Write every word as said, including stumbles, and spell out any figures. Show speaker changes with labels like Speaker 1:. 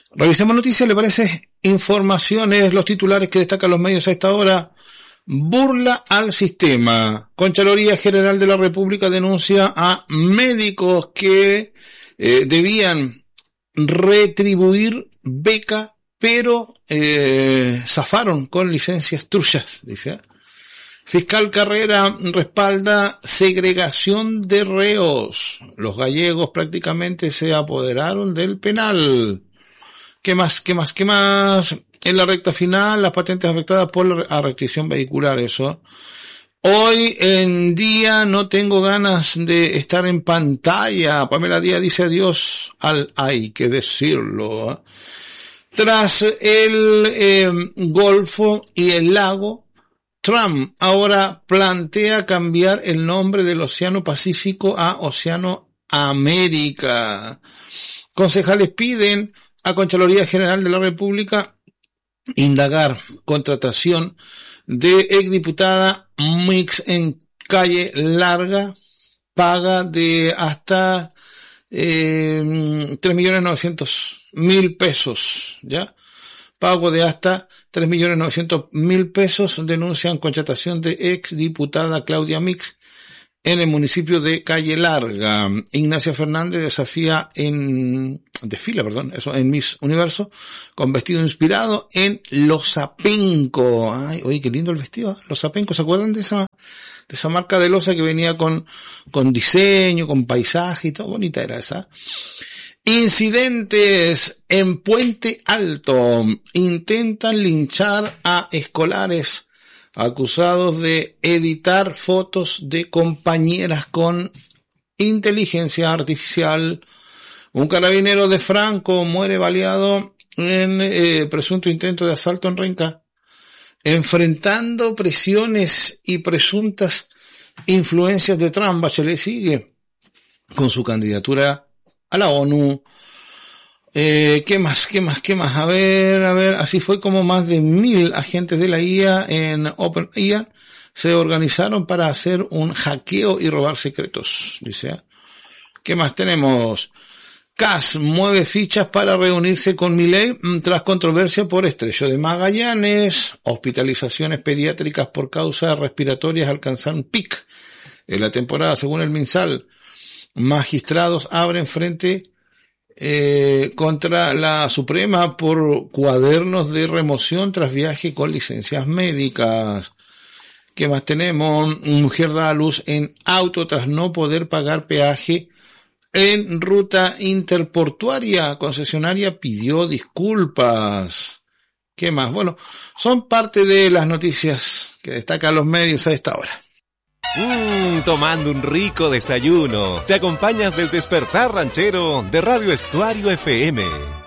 Speaker 1: Revisemos noticias, ¿le parece? Informaciones, los titulares que destacan los medios a esta hora. Burla al sistema. Contraloría General de la República denuncia a médicos que eh, debían retribuir beca, pero eh, zafaron con licencias truchas, dice. Fiscal Carrera respalda segregación de reos. Los gallegos prácticamente se apoderaron del penal. ¿Qué más? ¿Qué más? ¿Qué más? En la recta final, las patentes afectadas por la restricción vehicular, eso. Hoy en día no tengo ganas de estar en pantalla. Pamela Díaz dice adiós al hay que decirlo. Tras el eh, Golfo y el lago, Trump ahora plantea cambiar el nombre del Océano Pacífico a Océano América. Concejales piden a Contraloría General de la República indagar contratación de exdiputada Mix en Calle Larga, paga de hasta eh, tres millones novecientos mil pesos, ¿ya? Pago de hasta tres millones novecientos mil pesos, denuncian contratación de exdiputada Claudia Mix en el municipio de Calle Larga. Ignacia Fernández desafía en, desfila, perdón, eso, en Miss Universo, con vestido inspirado en Los Zapenco. Ay, oye, qué lindo el vestido, ¿eh? Los Zapenco, ¿se acuerdan de esa, de esa marca de loza que venía con, con diseño, con paisaje y todo? Bonita era esa. Incidentes en Puente Alto. Intentan linchar a escolares acusados de editar fotos de compañeras con inteligencia artificial. Un carabinero de Franco muere baleado en eh, presunto intento de asalto en Renca. Enfrentando presiones y presuntas influencias de Trump, Bachelet sigue con su candidatura a la ONU. Eh, ¿qué más? ¿Qué más? ¿Qué más? A ver, a ver, así fue como más de mil agentes de la I A en OpenAI se organizaron para hacer un hackeo y robar secretos, dice. ¿Qué más tenemos? C A S mueve fichas para reunirse con Milei tras controversia por Estrecho de Magallanes. Hospitalizaciones pediátricas por causas respiratorias alcanzan un pic en la temporada, según el MinSal. Magistrados abren frente eh, contra la Suprema por cuadernos de remoción tras viaje con licencias médicas. ¿Qué más tenemos? Mujer da a luz en auto tras no poder pagar peaje en ruta interportuaria. Concesionaria pidió disculpas. ¿Qué más? Bueno, son parte de las noticias que destacan los medios a esta hora.
Speaker 2: Mmm, tomando un rico desayuno. Te acompañas del Despertar Ranchero de Radio Estuario F M.